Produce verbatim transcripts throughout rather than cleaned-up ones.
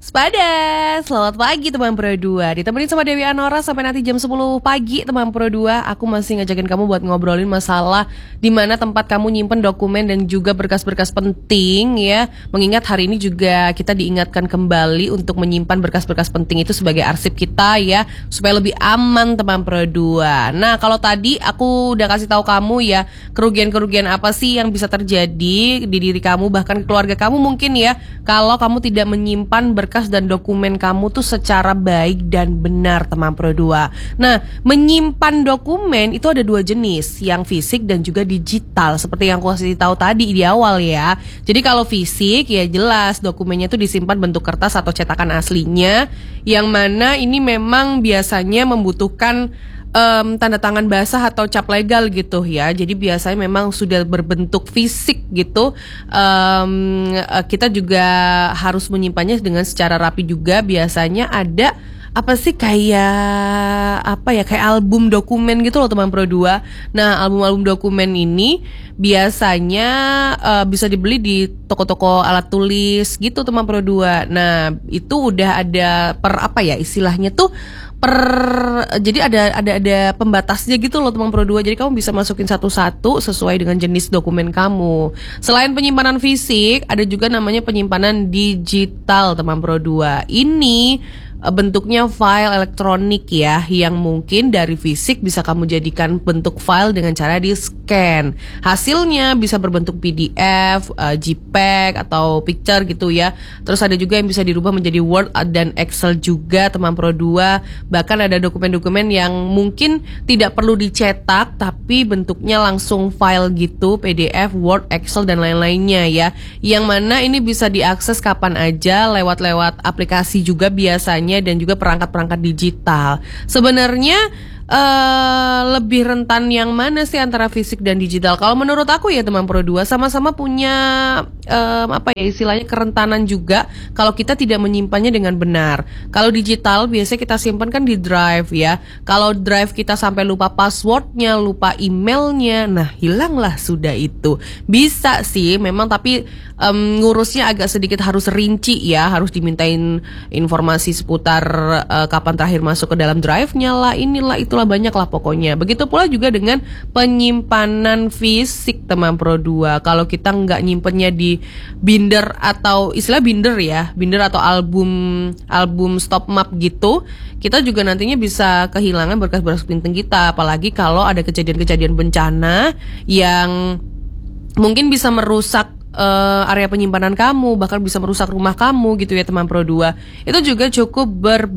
Sepada, selamat pagi teman Pro dua. Ditemenin sama Dewi Anora sampai nanti jam sepuluh pagi teman Pro dua. Aku masih ngajakin kamu buat ngobrolin masalah di mana tempat kamu nyimpen dokumen dan juga berkas-berkas penting ya. Mengingat hari ini juga kita diingatkan kembali untuk menyimpan berkas-berkas penting itu sebagai arsip kita ya, supaya lebih aman teman Pro dua. Nah, kalau tadi aku udah kasih tahu kamu ya, kerugian-kerugian apa sih yang bisa terjadi di diri kamu bahkan keluarga kamu mungkin ya, kalau kamu tidak menyimpan berkas dan dokumen kamu tuh secara baik dan benar teman Pro dua. Nah, menyimpan dokumen itu ada dua jenis, yang fisik dan juga digital. Seperti yang aku kasih tahu tadi di awal ya. Jadi kalau fisik ya jelas dokumennya tuh disimpan bentuk kertas atau cetakan aslinya, yang mana ini memang biasanya membutuhkan Um, tanda tangan basah atau cap legal gitu ya. Jadi biasanya memang sudah berbentuk fisik gitu. um, Kita juga harus menyimpannya dengan secara rapi juga. Biasanya ada apa sih kayak apa ya kayak album dokumen gitu loh teman Pro dua. Nah, album-album dokumen ini biasanya uh, bisa dibeli di toko-toko alat tulis gitu teman Pro dua. Nah, itu udah ada per apa ya istilahnya tuh per jadi ada ada ada pembatasnya gitu loh teman Pro dua. Jadi kamu bisa masukin satu-satu sesuai dengan jenis dokumen kamu. Selain penyimpanan fisik, ada juga namanya penyimpanan digital teman Pro dua. Ini bentuknya file elektronik ya, yang mungkin dari fisik bisa kamu jadikan bentuk file dengan cara di scan. Hasilnya bisa berbentuk P D F, uh, JPEG atau picture gitu ya. Terus ada juga yang bisa dirubah menjadi Word dan Excel juga teman Pro dua. Bahkan ada dokumen-dokumen yang mungkin tidak perlu dicetak tapi bentuknya langsung file gitu, P D F, Word, Excel dan lain-lainnya ya. Yang mana ini bisa diakses kapan aja lewat-lewat aplikasi juga biasanya dan juga perangkat-perangkat digital. Sebenarnya Uh, lebih rentan yang mana sih antara fisik dan digital? Kalau menurut aku ya teman Pro dua sama-sama punya um, apa ya istilahnya kerentanan juga kalau kita tidak menyimpannya dengan benar. Kalau digital biasanya kita simpan kan di drive ya. Kalau drive kita sampai lupa passwordnya, lupa emailnya, nah hilanglah sudah itu. Bisa sih memang tapi um, ngurusnya agak sedikit harus rinci ya, harus dimintain informasi seputar uh, kapan terakhir masuk ke dalam drive-nya lah, inilah itu itulah banyak lah pokoknya. Begitu pula juga dengan penyimpanan fisik teman Pro dua. Kalau kita nggak nyimpennya di binder atau istilah binder ya, binder atau album album stop map gitu, kita juga nantinya bisa kehilangan berkas-berkas penting kita. Apalagi kalau ada kejadian-kejadian bencana yang mungkin bisa merusak Uh, area penyimpanan kamu, bahkan bisa merusak rumah kamu gitu ya teman Pro dua. Itu juga cukup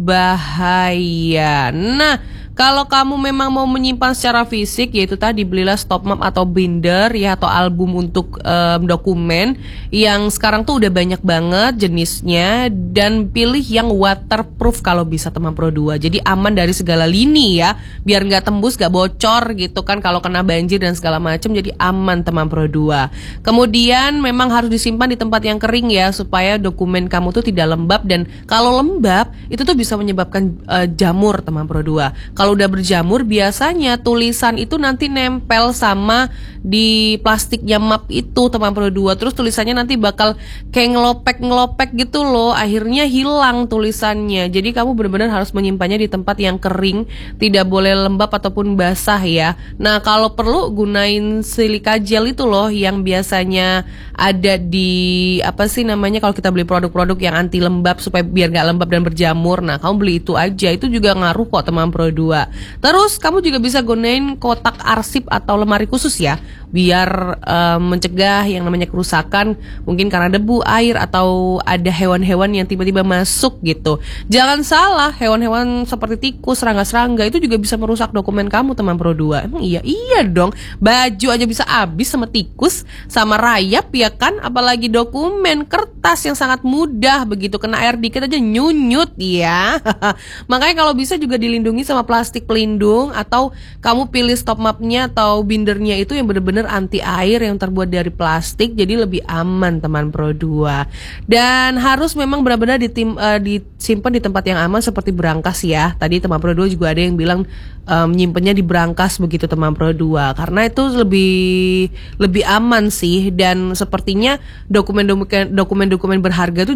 berbahaya. Nah, kalau kamu memang mau menyimpan secara fisik, yaitu tadi belilah stop map atau binder ya, atau album untuk um, dokumen yang sekarang tuh udah banyak banget jenisnya, dan pilih yang waterproof kalau bisa teman Pro dua. Jadi aman dari segala lini ya, biar nggak tembus, nggak bocor gitu kan kalau kena banjir dan segala macam. Jadi aman teman Pro dua. Kemudian memang harus disimpan di tempat yang kering ya, supaya dokumen kamu tuh tidak lembab, dan kalau lembab itu tuh bisa menyebabkan uh, jamur teman Pro dua. Kalau udah berjamur biasanya tulisan itu nanti nempel sama di plastiknya map itu teman Pro dua. Terus tulisannya nanti bakal kayak ngelopek-ngelopek gitu loh, akhirnya hilang tulisannya. Jadi kamu benar-benar harus menyimpannya di tempat yang kering, tidak boleh lembab ataupun basah ya. Nah, kalau perlu gunain silika gel itu loh yang biasanya ada di apa sih namanya kalau kita beli produk-produk yang anti lembab supaya biar nggak lembab dan berjamur. Nah, kamu beli itu aja, itu juga ngaruh kok teman Pro dua. Terus kamu juga bisa gunain kotak arsip atau lemari khusus ya, biar um, mencegah yang namanya kerusakan mungkin karena debu, air, atau ada hewan-hewan yang tiba-tiba masuk gitu. Jangan salah, hewan-hewan seperti tikus, serangga-serangga itu juga bisa merusak dokumen kamu teman Pro dua. Emang iya? Iya dong, baju aja bisa habis sama tikus, sama rayap ya kan, apalagi dokumen kertas yang sangat mudah, begitu kena air dikit aja nyunyut ya. Makanya kalau bisa juga dilindungi sama plastik pelindung, atau kamu pilih stop mapnya atau bindernya itu yang benar-benar anti air yang terbuat dari plastik, jadi lebih aman teman Pro dua. Dan harus memang benar-benar ditim, uh, disimpan di tempat yang aman seperti berangkas ya. Tadi teman Pro dua juga ada yang bilang um, nyimpennya di berangkas begitu teman Pro dua, karena itu lebih lebih aman sih. Dan sepertinya dokumen-dokumen dokumen-dokumen berharga itu juga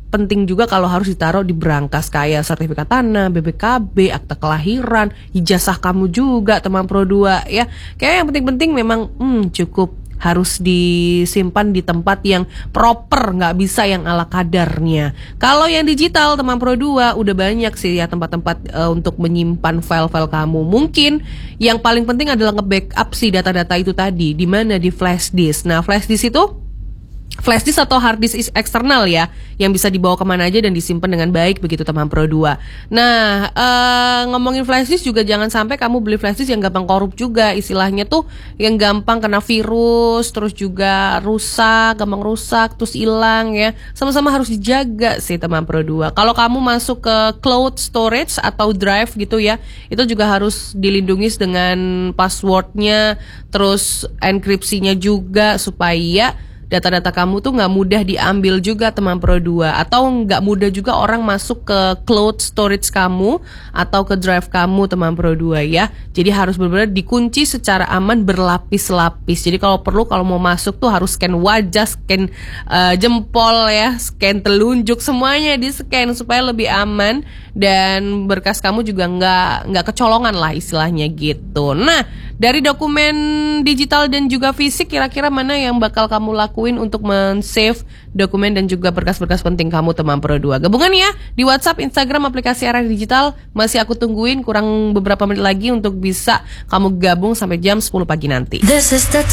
penting juga kalau harus ditaruh di berangkas kayak sertifikat tanah, B B K B, akta kelahiran, ijazah kamu juga teman Pro dua ya. Kayak yang penting-penting memang hmm, cukup harus disimpan di tempat yang proper, nggak bisa yang ala kadarnya. Kalau yang digital teman Pro dua udah banyak sih ya tempat-tempat uh, untuk menyimpan file-file kamu. Mungkin yang paling penting adalah nge-backup si data-data itu tadi, di mana di flash disk. Nah, flash disk itu flash disk atau hard disk eksternal ya, yang bisa dibawa kemana aja dan disimpan dengan baik begitu teman Pro dua. Nah, uh, ngomongin flash disk juga jangan sampai kamu beli flash disk yang gampang korup juga. Istilahnya tuh yang gampang kena virus, terus juga rusak, gampang rusak, terus hilang ya. Sama-sama harus dijaga sih teman Pro dua. Kalau kamu masuk ke cloud storage atau drive gitu ya, itu juga harus dilindungi dengan passwordnya, terus enkripsinya juga supaya data-data kamu tuh nggak mudah diambil juga teman Pro dua, atau nggak mudah juga orang masuk ke cloud storage kamu atau ke drive kamu teman Pro dua ya. Jadi harus benar-benar dikunci secara aman berlapis-lapis. Jadi kalau perlu kalau mau masuk tuh harus scan wajah, scan uh, jempol ya, scan telunjuk, semuanya di scan supaya lebih aman dan berkas kamu juga nggak nggak kecolongan lah istilahnya gitu. Nah, dari dokumen digital dan juga fisik kira-kira mana yang bakal kamu lakuin untuk men-save dokumen dan juga berkas-berkas penting kamu teman Pro dua? Gabungan ya di WhatsApp, Instagram, aplikasi Era Digital. Masih aku tungguin kurang beberapa menit lagi untuk bisa kamu gabung sampai jam sepuluh pagi nanti. This is the